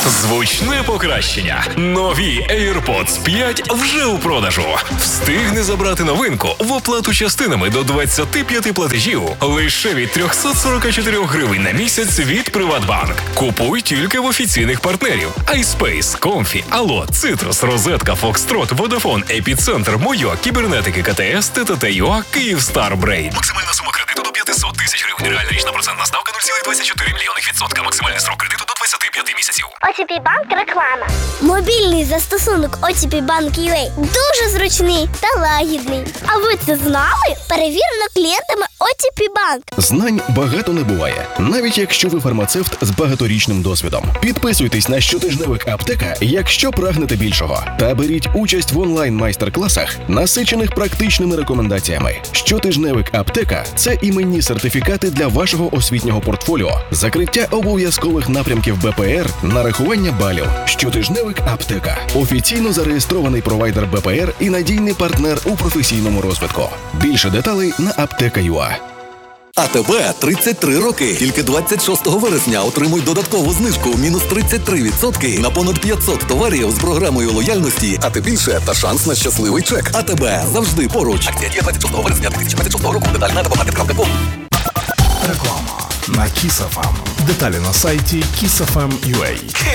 Звучне покращення. Нові AirPods 5 вже у продажу. Встигни забрати новинку в оплату частинами до 25 платежів лише від 344 гривень на місяць від Приватбанк. Купуй тільки в офіційних партнерів: iSpace, Comfy, Allo, Citrus, Розетка, Foxtrot, Vodafone, Епіцентр, Мойо, Кібернетики, КТС, ТТТ.ЮА, Київстар, Брейн. Максимальна сума кредиту до 500 тисяч гривень. Реальна річна процентна ставка 0,24 мільйонів %. Максимальний срок кредиту до 25 місяців. OTP Bank реклама. Мобільний застосунок OTP Bank UA дуже зручний та лагідний. А ви це знали? Перевірено клієнтами OTP Bank. Знань багато не буває, навіть якщо ви фармацевт з багаторічним досвідом. Підписуйтесь на щотижневик Аптека, якщо прагнете більшого. Та беріть участь в онлайн-майстер-класах, насичених практичними рекомендаціями. Щотижневик Аптека – це іменні сертифікати для вашого освітнього портфоліо, закриття обов'язкових напрямків БПР, нарахування балів. Щотижневик Аптека – офіційно зареєстрований провайдер БПР і надійний партнер у професійному розвитку. Більше деталей на аптека.ua. АТБ 33 роки. Тільки 26 вересня отримуй додаткову знижку мінус 33% на понад 500 товарів з програмою лояльності, а ти більше та шанс на щасливий чек. АТБ завжди поруч. Акція діє 26 вересня 2026 року. Деталі на АТБ.com. Реклама на Kiss FM. Деталі на сайті kissfm.ua.